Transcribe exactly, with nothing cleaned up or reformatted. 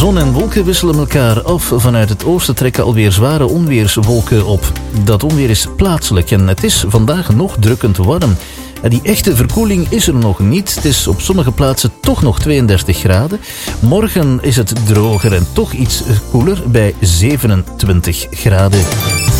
Zon en wolken wisselen elkaar af. Vanuit het oosten trekken alweer zware onweerswolken op. Dat onweer is plaatselijk en het is vandaag nog drukkend warm. Die echte verkoeling is er nog niet. Het is op sommige plaatsen toch nog tweeëndertig graden. Morgen is het droger en toch iets koeler bij zevenentwintig graden.